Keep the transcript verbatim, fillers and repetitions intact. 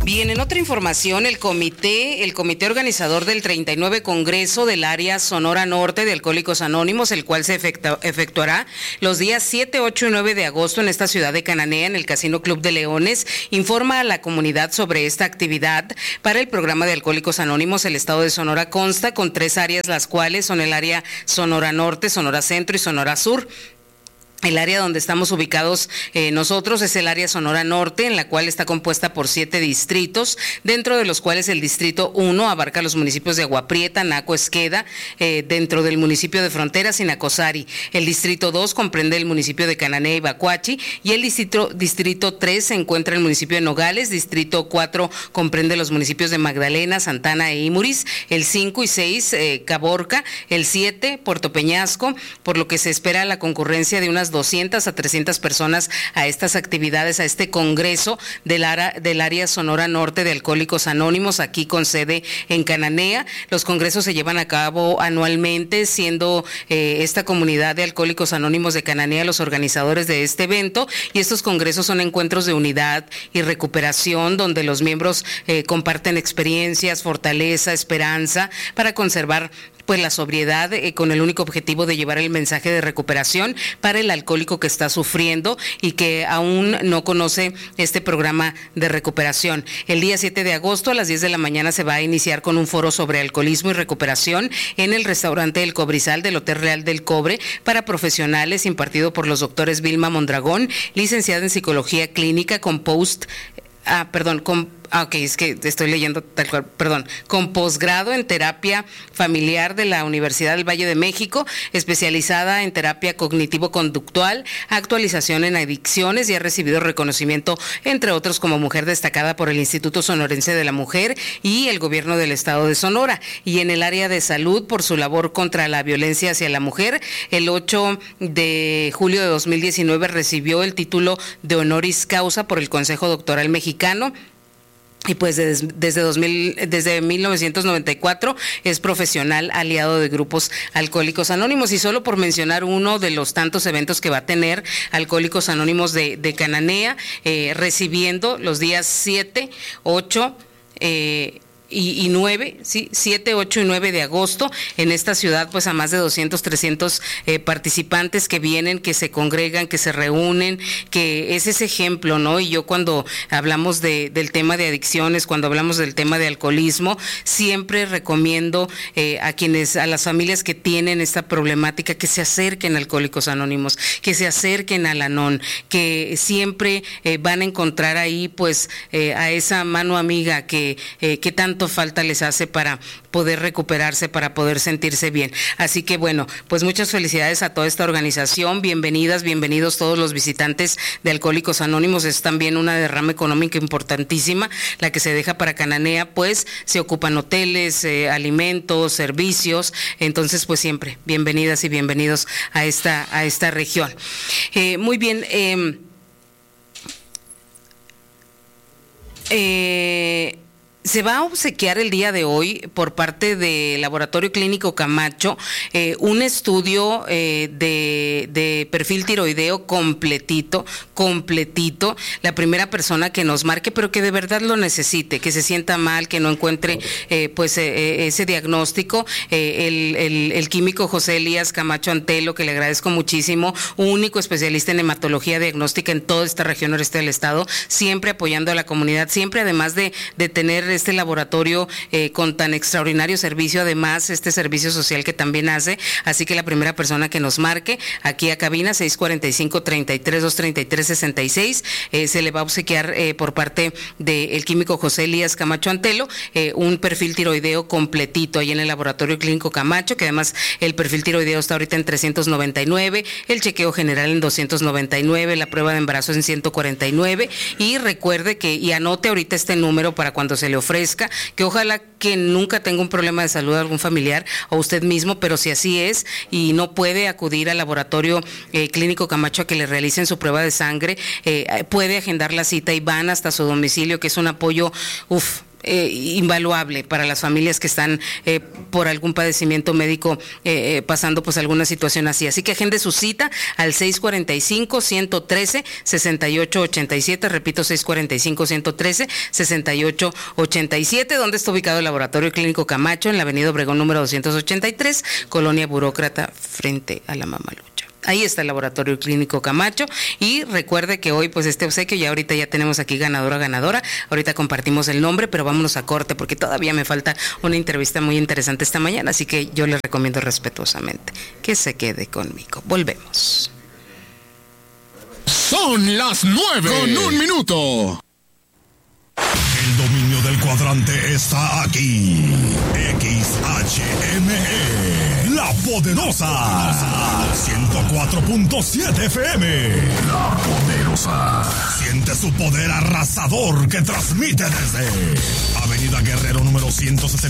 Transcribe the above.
Bien, en otra información, el comité, el comité organizador del treinta y nueve Congreso del Área Sonora Norte de Alcohólicos Anónimos, el cual se efectu- efectuará los días siete, ocho y nueve de agosto en esta ciudad de Cananea, en el Casino Club de Leones, informa a la comunidad sobre esta actividad. Para el programa de Alcohólicos Anónimos, el estado de Sonora consta con tres áreas, las cuales son el área Sonora Norte, Sonora Centro y Sonora Sur. El área donde estamos ubicados eh, nosotros es el área Sonora Norte, en la cual está compuesta por siete distritos, dentro de los cuales el distrito uno abarca los municipios de Agua Prieta, Naco, Esqueda, eh, dentro del municipio de Fronteras y Nacosari. El distrito dos comprende el municipio de Cananea y Bacuachi, y el distrito, distrito tres se encuentra en el municipio de Nogales. Distrito cuatro comprende los municipios de Magdalena, Santana e Imuris. El cinco y seis, eh, Caborca. El siete, Puerto Peñasco, por lo que se espera la concurrencia de unas doscientas a trescientas personas a estas actividades, a este congreso del, ara, del área Sonora Norte de Alcohólicos Anónimos, aquí con sede en Cananea. Los congresos se llevan a cabo anualmente, siendo eh, esta comunidad de Alcohólicos Anónimos de Cananea los organizadores de este evento, y estos congresos son encuentros de unidad y recuperación, donde los miembros eh, comparten experiencias, fortaleza, esperanza, para conservar pues la sobriedad, eh, con el único objetivo de llevar el mensaje de recuperación para el alcohólico que está sufriendo y que aún no conoce este programa de recuperación. El día siete de agosto a las diez de la mañana se va a iniciar con un foro sobre alcoholismo y recuperación en el restaurante El Cobrizal del Hotel Real del Cobre para profesionales, impartido por los doctores Vilma Mondragón, licenciada en Psicología Clínica con post, ah, perdón, con Ah, ok, es que estoy leyendo tal cual, perdón, con posgrado en terapia familiar de la Universidad del Valle de México, especializada en terapia cognitivo-conductual, actualización en adicciones, y ha recibido reconocimiento, entre otros, como mujer destacada por el Instituto Sonorense de la Mujer y el Gobierno del Estado de Sonora. Y en el área de salud, por su labor contra la violencia hacia la mujer, el ocho de julio de dos mil diecinueve recibió el título de honoris causa por el Consejo Doctoral Mexicano. Y pues desde, desde, dos mil, desde mil novecientos noventa y cuatro es profesional aliado de grupos Alcohólicos Anónimos. Y solo por mencionar uno de los tantos eventos que va a tener Alcohólicos Anónimos de, de Cananea, eh, recibiendo los días siete, ocho, eh, Y, y nueve, sí, siete, ocho y nueve de agosto en esta ciudad, pues a más de doscientos, trescientos eh, participantes que vienen, que se congregan, que se reúnen, que es ese ejemplo, ¿no? Y yo cuando hablamos de, del tema de adicciones, cuando hablamos del tema de alcoholismo, siempre recomiendo eh, a quienes, a las familias que tienen esta problemática, que se acerquen a Alcohólicos Anónimos, que se acerquen al Anón, que siempre eh, van a encontrar ahí, pues, eh, a esa mano amiga que, eh, que tanto falta les hace para poder recuperarse, para poder sentirse bien. Así que bueno, pues muchas felicidades a toda esta organización, bienvenidas, bienvenidos todos los visitantes de Alcohólicos Anónimos. Es también una derrama económica importantísima la que se deja para Cananea, pues se ocupan hoteles, eh, alimentos, servicios, entonces pues siempre bienvenidas y bienvenidos a esta, a esta región. Eh, muy bien, eh, eh se va a obsequiar el día de hoy por parte del Laboratorio Clínico Camacho eh, un estudio eh, de, de perfil tiroideo completito, completito. La primera persona que nos marque, pero que de verdad lo necesite, que se sienta mal, que no encuentre eh, pues eh, ese diagnóstico, eh, el, el, el químico José Elías Camacho Antelo, que le agradezco muchísimo, único especialista en hematología diagnóstica en toda esta región noreste del estado, siempre apoyando a la comunidad, siempre además de, de tener este laboratorio eh, con tan extraordinario servicio, además este servicio social que también hace. Así que la primera persona que nos marque aquí a cabina seis cuatro cinco, treinta y tres, doscientos treinta y tres, sesenta y seis, eh, se le va a obsequiar eh, por parte del químico José Elías Camacho Antelo eh, un perfil tiroideo completito ahí en el Laboratorio Clínico Camacho, que además el perfil tiroideo está ahorita en trescientos noventa y nueve, el chequeo general en doscientos noventa y nueve, la prueba de embarazo en ciento cuarenta y nueve, y recuerde que, y anote ahorita este número para cuando se le ofrezca, que ojalá que nunca tenga un problema de salud algún familiar o usted mismo, pero si así es y no puede acudir al Laboratorio eh, Clínico Camacho a que le realicen su prueba de sangre, eh, puede agendar la cita y van hasta su domicilio, que es un apoyo, uff, eh, invaluable para las familias que están eh, por algún padecimiento médico eh, pasando pues alguna situación así. Así que agende su cita al seis cuarenta y cinco, ciento trece, sesenta y ocho ochenta y siete, repito, seis cuarenta y cinco, ciento trece, sesenta y ocho ochenta y siete, donde está ubicado el Laboratorio Clínico Camacho en la avenida Obregón número doscientos ochenta y tres, Colonia Burócrata, frente a la Mamalucha. Ahí está el Laboratorio Clínico Camacho, y recuerde que hoy pues este obsequio, ya ahorita ya tenemos aquí ganadora, ganadora, ahorita compartimos el nombre, pero vámonos a corte porque todavía me falta una entrevista muy interesante esta mañana, así que yo le recomiendo respetuosamente que se quede conmigo. Volvemos. Son las nueve con un minuto. El dominio del cuadrante está aquí. X H M E, La Poderosa, ciento cuatro punto siete F M. La Poderosa. Siente su poder arrasador que transmite desde Avenida Guerrero número ciento sesenta.